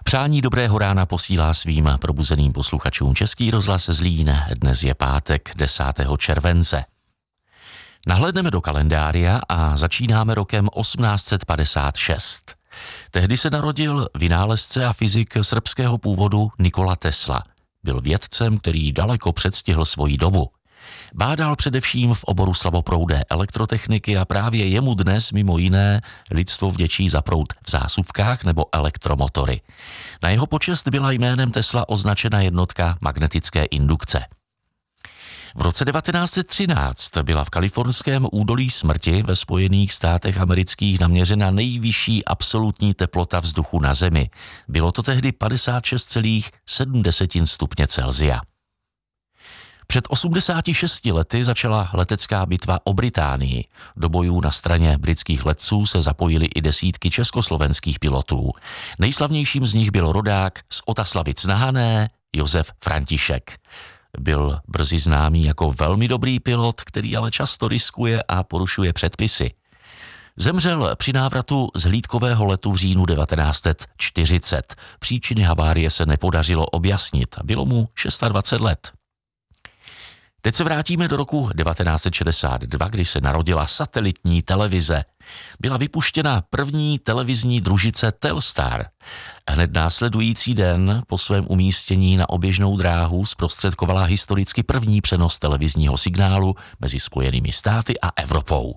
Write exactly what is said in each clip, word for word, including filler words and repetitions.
Přání dobrého rána posílá svým probuzeným posluchačům Český rozhlas Zlín. Dnes je pátek desátého července. Nahlédneme do kalendária a začínáme rokem osmnáct set padesát šest. Tehdy se narodil vynálezce a fyzik srbského původu Nikola Tesla. Byl vědcem, který daleko předstihl svoji dobu. Bádal především v oboru slaboproudé elektrotechniky a právě jemu dnes mimo jiné lidstvo vděčí za proud v zásuvkách nebo elektromotory. Na jeho počest byla jménem Tesla označena jednotka magnetické indukce. V roce devatenáct set třináct byla v kalifornském údolí smrti ve Spojených státech amerických naměřena nejvyšší absolutní teplota vzduchu na Zemi. Bylo to tehdy padesát šest celá sedm stupně Celsia. Před osmdesáti šesti lety začala letecká bitva o Británii. Do bojů na straně britských letců se zapojily i desítky československých pilotů. Nejslavnějším z nich byl rodák z Otaslavic na Hané Josef František. Byl brzy známý jako velmi dobrý pilot, který ale často riskuje a porušuje předpisy. Zemřel při návratu z hlídkového letu v říjnu devatenáct set čtyřicet. Příčiny havárie se nepodařilo objasnit. Bylo mu dvacet šest let. Teď se vrátíme do roku devatenáct set šedesát dva, kdy se narodila satelitní televize. Byla vypuštěna první televizní družice Telstar. Hned následující den po svém umístění na oběžnou dráhu zprostředkovala historicky první přenos televizního signálu mezi Spojenými státy a Evropou.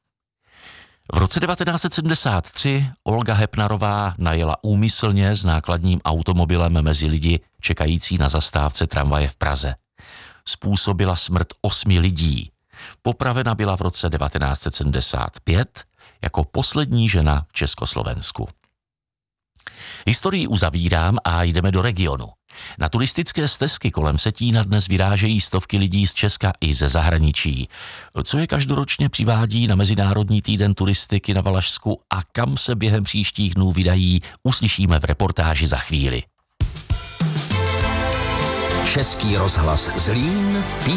V roce devatenáct set sedmdesát tři Olga Hepnarová najela úmyslně s nákladním automobilem mezi lidi čekající na zastávce tramvaje v Praze. Způsobila smrt osmi lidí. Popravena byla v roce devatenáct set sedmdesát pět jako poslední žena v Československu. Historii uzavírám a jdeme do regionu. Na turistické stezky kolem Vsetína dnes vyrážejí stovky lidí z Česka i ze zahraničí. Co je každoročně přivádí na Mezinárodní týden turistiky na Valašsku a kam se během příštích dnů vydají, uslyšíme v reportáži za chvíli. Český rozhlas Zlín.